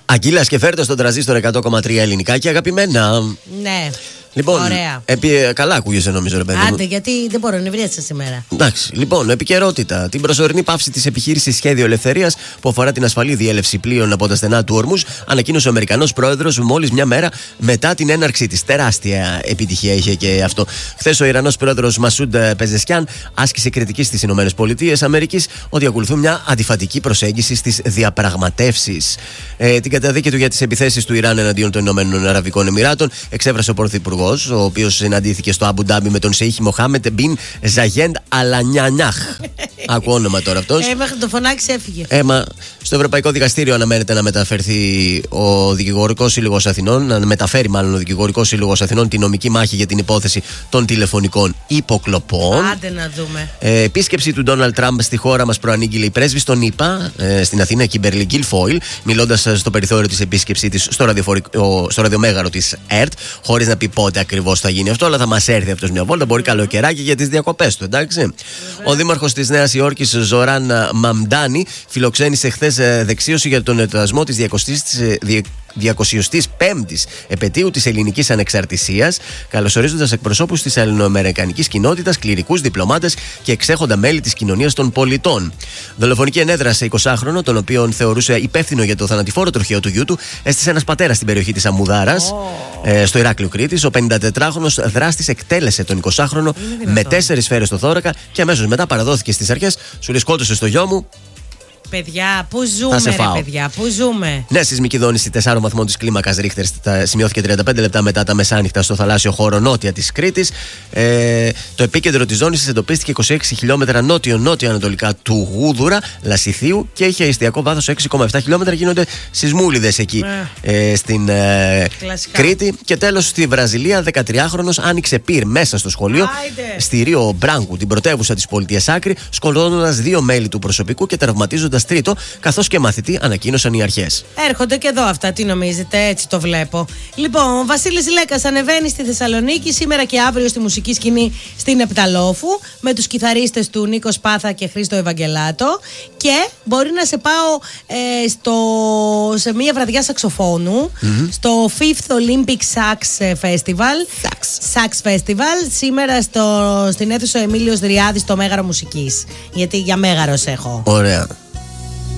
Αγγίλας και Φέρτα στον τραζίστορ 100,3 ελληνικά και αγαπημένα. Ναι. Λοιπόν, ωραία. Καλά ακούγεσαι νομίζω, ρε παιδί μου. Άντε, γιατί δεν μπορώ, νευρίασα σήμερα. Εντάξει, λοιπόν, επικαιρότητα. Την προσωρινή πάυση της επιχείρησης Σχέδιο Ελευθερίας που αφορά την ασφαλή διέλευση πλοίων από τα στενά του Ορμούζ ανακοίνωσε ο Αμερικανός πρόεδρος μόλις μια μέρα μετά την έναρξή της. Τεράστια επιτυχία είχε και αυτό. Χθες ο Ιρανός πρόεδρος Μασούντ Πεζεσκιάν άσκησε κριτική στις ΗΠΑ ότι ακολουθούν μια αντιφατική προσέγγιση στις διαπραγματεύσεις. Την καταδίκη του για τις επιθέσεις του Ιράν εναντίον των ΗΠΑ εξέφρασε ο πρωθυπουργός, ο οποίος συναντήθηκε στο Αμπου Ντάμπι με τον Σεΐχ Μοχάμετ Μπιν Ζαγέντ Αλανιανιάχ. Ακούω όνομα τώρα αυτός. Μέχρι το φωνάξει έφυγε. Στο Ευρωπαϊκό Δικαστήριο αναμένεται να μεταφέρει ο Δικηγορικός Σύλλογος Αθηνών, να μεταφέρει μάλλον ο Δικηγορικός Σύλλογος Αθηνών τη νομική μάχη για την υπόθεση των τηλεφωνικών υποκλοπών. Άντε να δούμε. Επίσκεψη του Ντόναλντ Τραμπ στη χώρα μας προανήγγειλε η πρέσβης των ΗΠΑ στην Αθήνα, Κίμπερλι Γκίλφόιλ, μιλώντας στο περιθώριο της επίσκεψή της στο ραδιομέγαρο της ΕΡΤ, χωρίς να πει πότε ακριβώς θα γίνει αυτό, αλλά θα μας έρθει αυτός μια βόλτα. Μπορεί καλοκαιράκι για τις διακοπές του, εντάξει. Ο δήμαρχος της Νέας Υόρκης, Ζοράν Μαμντάνι, φιλοξένησε χθες δεξίωση για τον εορτασμό της 205ης επετείου της ελληνικής ανεξαρτησίας, καλωσορίζοντας εκπροσώπους της ελληνοαμερικανικής κοινότητας, κληρικούς, διπλωμάτες και εξέχοντα μέλη της κοινωνίας των πολιτών. Δολοφονική ενέδρα σε 20χρονο, τον οποίον θεωρούσε υπεύθυνο για το θανατηφόρο τροχαίο του γιού του, έστησε ένας πατέρας στην περιοχή της Αμμουδάρας, στο Ηράκλειο Κρήτης. Ο 54χρονος δράστης εκτέλεσε τον 20χρονο με 4 σφαίρες στο θώρακα και αμέσως μετά παραδόθηκε στις αρχές. Σου λέει, σκότωσε στο γιο μου. Παιδιά, πού ζούμε, ρε παιδιά, πού ζούμε. Ναι, σεισμική δόνηση 4 βαθμών της κλίμακας Ρίχτερ σημειώθηκε 35 λεπτά μετά τα μεσάνυχτα στο θαλάσσιο χώρο νότια της Κρήτης. Το επίκεντρο της δόνησης εντοπίστηκε 26 χιλιόμετρα νότιο-ανατολικά του Γούδουρα, Λασιθίου, και είχε εστιακό βάθος 6,7 χιλιόμετρα. Γίνονται σεισμούλιδες εκεί στην Κρήτη. Και τέλος, στη Βραζιλία, 13χρονος άνοιξε πυρ μέσα στο σχολείο στη Ρίο Μπράγκου, την πρωτεύουσα της πολιτείας Άκρη, σκοτώνοντας 2 μέλη του προσωπικού και τραυματίζοντας τρίτο, καθώς και μαθητή, ανακοίνωσαν οι αρχές. Έρχονται και εδώ αυτά, τι νομίζετε, έτσι το βλέπω. Λοιπόν, ο Βασίλης Λέκας ανεβαίνει στη Θεσσαλονίκη σήμερα και αύριο στη μουσική σκηνή στην Επταλόφου με τους κιθαρίστες του Νίκο Σπάθα και Χρήστο Ευαγγελάτο, και μπορεί να σε πάω σε μια βραδιά σαξοφώνου στο 5th Olympic Sax Festival. Sax Festival σήμερα στην αίθουσα Εμίλιος Δριάδης, στο Μέγαρο Μουσικής. Γιατί για Μέγαρος έχω. Ωραία.